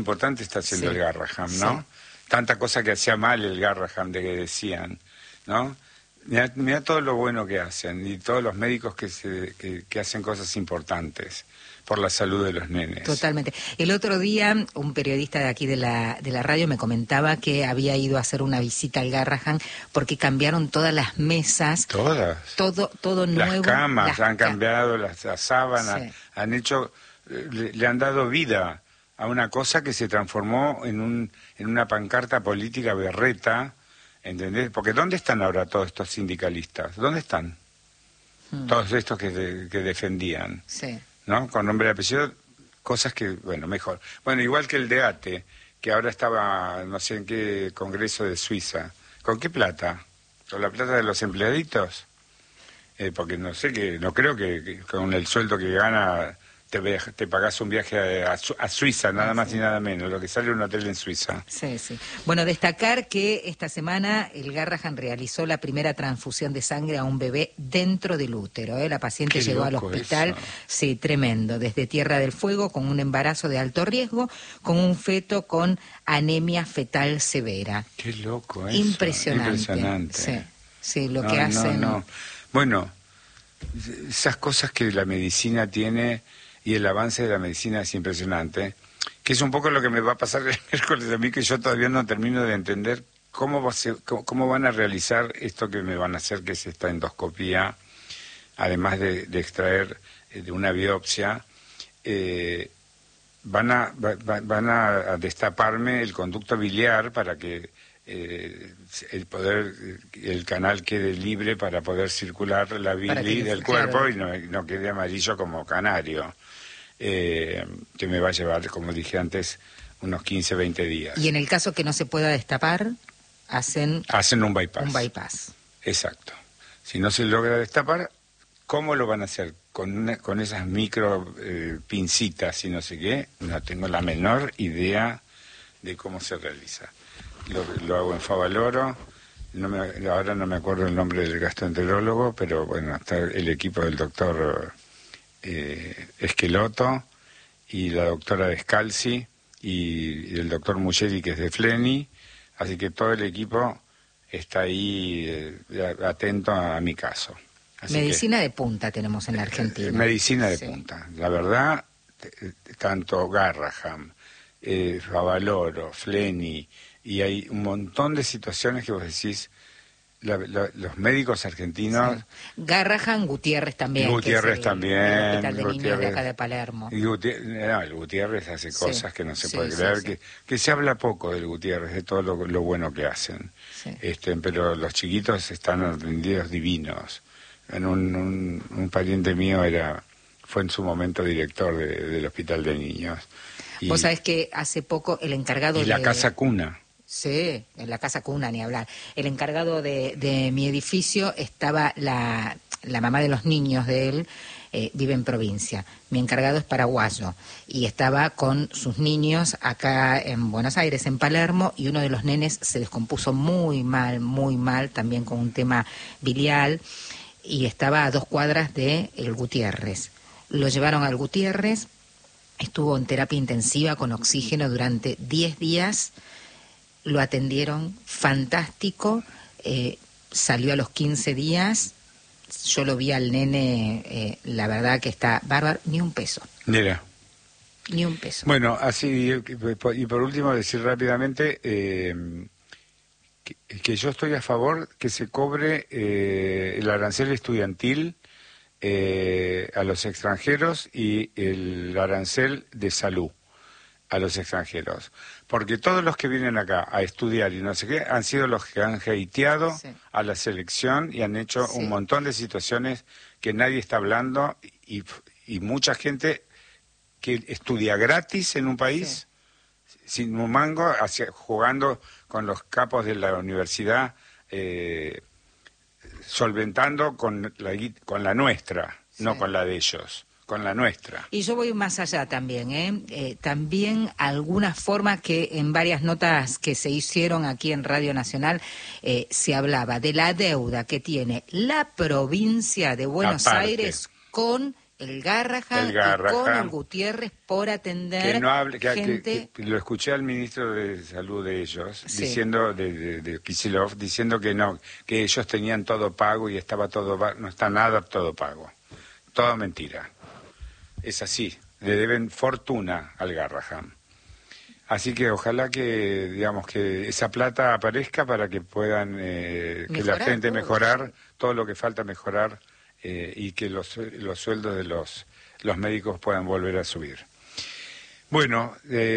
Importante está haciendo Sí. el Garrahan, ¿no? Sí. Tanta cosa que hacía mal el Garrahan, de que decían, ¿no? Mira todo lo bueno que hacen y todos los médicos que hacen cosas importantes por la salud de los nenes. Totalmente. El otro día un periodista de aquí de la radio me comentaba que había ido a hacer una visita al Garrahan porque cambiaron todas las mesas. Todas. Todo nuevo. Las camas han cambiado, las sábanas, Sí. han hecho, le han dado vida a una cosa que se transformó en una pancarta política berreta, ¿entendés? Porque ¿dónde están ahora todos estos sindicalistas? ¿Dónde están? Todos estos que defendían, Sí. ¿no? Con nombre y apellido, cosas que, bueno, mejor. Bueno, igual que el de ATE, que ahora estaba, no sé en qué congreso de Suiza. ¿Con qué plata? ¿Con la plata de los empleaditos? Porque no sé, no creo que con el sueldo que gana te pagás un viaje a Suiza, nada más y nada menos, lo que sale un hotel en Suiza. Sí, sí. Bueno, destacar que esta semana el Garrahan realizó la primera transfusión de sangre a un bebé dentro del útero. La paciente Qué llegó al loco hospital, eso. sí, tremendo, desde Tierra del Fuego, con un embarazo de alto riesgo, con un feto con anemia fetal severa. Qué loco eso. Impresionante. Impresionante. Sí, sí, lo que hacen. No. Bueno, esas cosas que la medicina tiene y el avance de la medicina es impresionante, que es un poco lo que me va a pasar el miércoles a mí, que yo todavía no termino de entender cómo van a realizar esto que me van a hacer, que es esta endoscopía, además de extraer de una biopsia. Van a destaparme el conducto biliar para que el canal quede libre para poder circular la bili del cuerpo, claro, y no quede amarillo como canario, que me va a llevar, como dije antes, unos 15, 20 días. Y en el caso que no se pueda destapar, hacen un bypass. Un bypass. Exacto. Si no se logra destapar, ¿cómo lo van a hacer? Con esas micro pincitas y no sé qué, no tengo la menor idea de cómo se realiza. Lo hago en Favaloro, ahora no me acuerdo el nombre del gastroenterólogo, pero bueno, está el equipo del doctor Esqueloto y la doctora Descalzi y el doctor Mugelli, que es de Fleni, así que todo el equipo está ahí atento a mi caso. Así medicina de punta tenemos en la Argentina. Medicina de punta. La verdad, tanto Garrahan, Favaloro, Fleni, y hay un montón de situaciones que vos decís, los médicos argentinos... Sí. Garrahan, Gutiérrez también. Gutiérrez también. El hospital de niños de acá de Palermo. Y el Gutiérrez hace cosas que no se puede creer, sí. Que se habla poco del Gutiérrez, de todo lo bueno que hacen. Sí. Pero los chiquitos están atendidos divinos. Un pariente mío fue en su momento director del hospital de niños. Vos sabés que hace poco el encargado de... Y la casa cuna. Sí, en la casa cuna, ni hablar. El encargado de mi edificio estaba la mamá de los niños de él, vive en provincia. Mi encargado es paraguayo y estaba con sus niños acá en Buenos Aires, en Palermo, y uno de los nenes se descompuso muy mal, también con un tema biliar, y estaba a 2 cuadras de el Gutiérrez. Lo llevaron al Gutiérrez, estuvo en terapia intensiva con oxígeno durante 10 días, lo atendieron fantástico, salió a los 15 días, yo lo vi al nene, la verdad que está bárbaro, ni un peso. Mira. Ni un peso. Bueno, así, y por último decir rápidamente que yo estoy a favor que se cobre el arancel estudiantil a los extranjeros y el arancel de salud a los extranjeros, porque todos los que vienen acá a estudiar y no sé qué han sido los que han hateado a la selección y han hecho un montón de situaciones que nadie está hablando y mucha gente que estudia gratis en un país sin un mango, jugando con los capos de la universidad, solventando con la nuestra, no con la de ellos, con la nuestra. Y yo voy más allá también, también alguna forma que en varias notas que se hicieron aquí en Radio Nacional se hablaba de la deuda que tiene la provincia de Buenos Aires con el Garrahan y con el Gutiérrez por atender que no hable, gente... que lo escuché al ministro de Salud de ellos, Sí. diciendo, de Kicillof, diciendo que no, que ellos tenían todo pago y estaba todo, no está nada todo pago. Toda mentira. Es así, le deben fortuna al Garrahan. Así que ojalá que, digamos, que esa plata aparezca para que puedan, que la gente todo, mejorar sí. todo lo que falta mejorar y que los sueldos de los médicos puedan volver a subir. Bueno,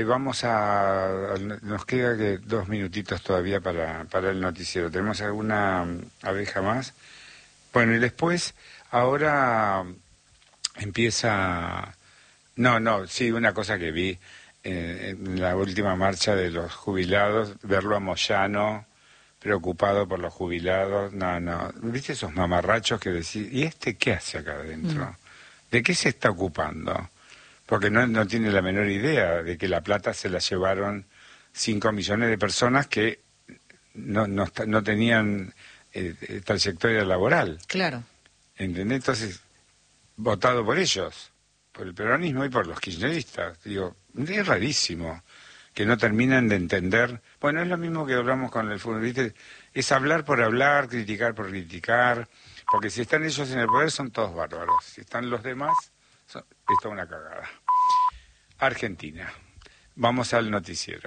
nos queda que 2 minutitos todavía para el noticiero. ¿Tenemos alguna abeja más? Bueno, y después, ahora empieza... sí, una cosa que vi en la última marcha de los jubilados, verlo a Moyano preocupado por los jubilados. ¿Viste esos mamarrachos que decís, ¿y este qué hace acá adentro? ¿De qué se está ocupando? Porque no tiene la menor idea de que la plata se la llevaron 5 millones de personas que no tenían trayectoria laboral. Claro. ¿Entendés? Entonces, votado por ellos, por el peronismo y por los kirchneristas. Digo, es rarísimo que no terminan de entender. Bueno, es lo mismo que hablamos con el fútbol, ¿viste? Es hablar por hablar, criticar por criticar, porque si están ellos en el poder son todos bárbaros, si están los demás, es toda una cagada. Argentina. Vamos al noticiero.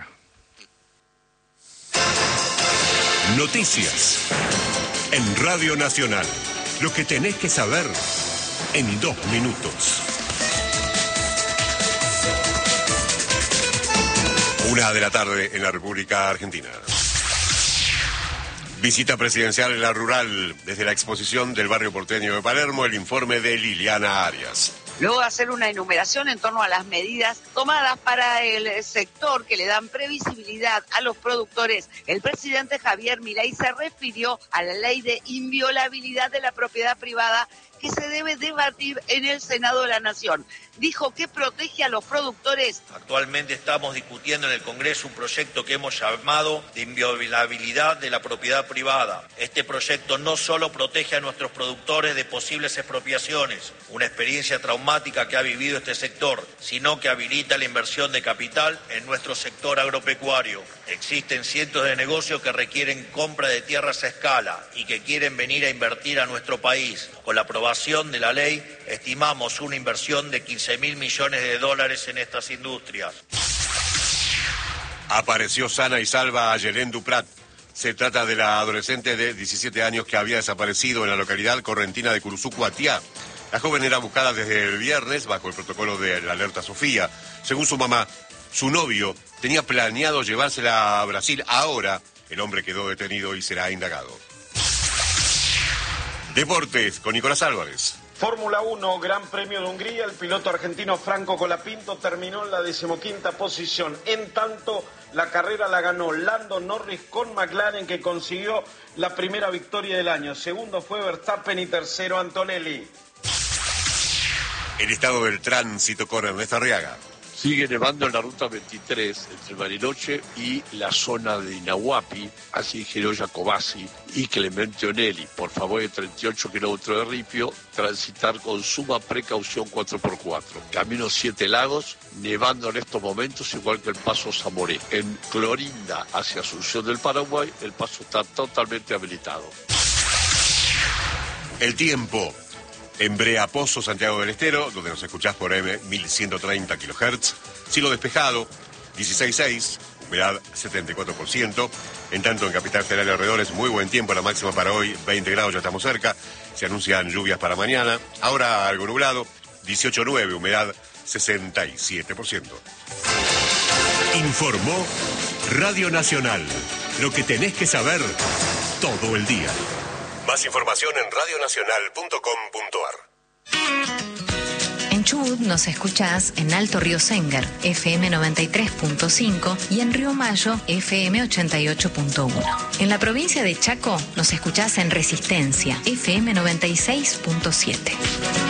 Noticias en Radio Nacional. Lo que tenés que saber en 2 minutos. 1 de la tarde en la República Argentina. Visita presidencial en la rural. Desde la exposición del barrio porteño de Palermo, el informe de Liliana Arias. Luego de hacer una enumeración en torno a las medidas tomadas para el sector que le dan previsibilidad a los productores, el presidente Javier Milei se refirió a la ley de inviolabilidad de la propiedad privada que se debe debatir en el Senado de la Nación. Dijo que protege a los productores. Actualmente estamos discutiendo en el Congreso un proyecto que hemos llamado de inviolabilidad de la propiedad privada. Este proyecto no solo protege a nuestros productores de posibles expropiaciones, una experiencia traumática que ha vivido este sector, sino que habilita la inversión de capital en nuestro sector agropecuario. Existen cientos de negocios que requieren compra de tierras a escala y que quieren venir a invertir a nuestro país. Con la aprobación de la ley, estimamos una inversión de 15.000 millones de dólares en estas industrias. Apareció sana y salva a Yelén Duprat. Se trata de la adolescente de 17 años que había desaparecido en la localidad correntina de Curuzú-Cuatiá. La joven era buscada desde el viernes bajo el protocolo de la alerta Sofía. Según su mamá, su novio tenía planeado llevársela a Brasil. Ahora, el hombre quedó detenido y será indagado. Deportes, con Nicolás Álvarez. Fórmula 1, Gran Premio de Hungría, el piloto argentino Franco Colapinto terminó en la 15ª posición. En tanto, la carrera la ganó Lando Norris con McLaren, que consiguió la primera victoria del año. Segundo fue Verstappen y tercero Antonelli. El estado del tránsito con Ernesto Arriaga. Sigue nevando en la ruta 23 entre Bariloche y la zona de Inahuapi, así Gero Jacobasi y Clemente Onelli. Por favor, de 38 kilómetros de ripio, transitar con suma precaución 4x4. Camino 7 Lagos, nevando en estos momentos, igual que el paso Zamoré. En Clorinda, hacia Asunción del Paraguay, el paso está totalmente habilitado. El tiempo. En Brea Pozo, Santiago del Estero, donde nos escuchás por M 1130 kHz. Cielo despejado, 16.6, humedad 74%. En tanto, en Capital Federal y alrededores, muy buen tiempo, la máxima para hoy, 20 grados, ya estamos cerca. Se anuncian lluvias para mañana. Ahora algo nublado, 18.9, humedad 67%. Informó Radio Nacional. Lo que tenés que saber todo el día. Más información en radionacional.com.ar. En Chubut nos escuchás en Alto Río Sénger, FM 93.5 y en Río Mayo, FM 88.1. En la provincia de Chaco nos escuchás en Resistencia, FM 96.7.